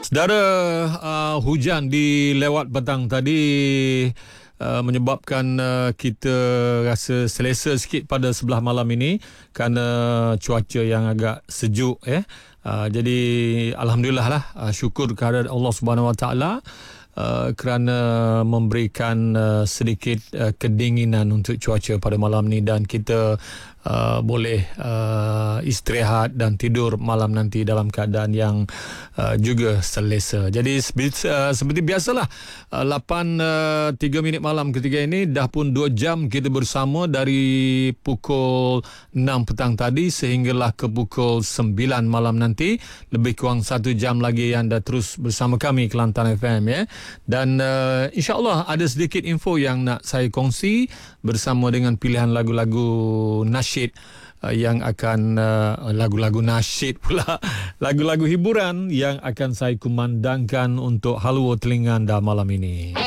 Saudara, hujan di lewat petang tadi menyebabkan kita rasa selesa sikit pada sebelah malam ini kerana cuaca yang agak sejuk jadi alhamdulillah lah, syukur kehadirat Allah Subhanahu Wa Taala kerana memberikan sedikit kedinginan untuk cuaca pada malam ni, dan kita boleh istirahat dan tidur malam nanti dalam keadaan yang juga selesa. Jadi seperti biasalah, 8.3 minit malam ketika ini, dah pun 2 jam kita bersama dari pukul 6 petang tadi sehinggalah ke pukul 9 malam nanti. Lebih kurang 1 jam lagi anda terus bersama kami Kelantan FM ya. Dan insya-Allah ada sedikit info yang nak saya kongsi bersama dengan pilihan lagu-lagu nasyid yang akan lagu-lagu nasyid pula, lagu-lagu hiburan yang akan saya kumandangkan untuk halwa telinga anda malam ini.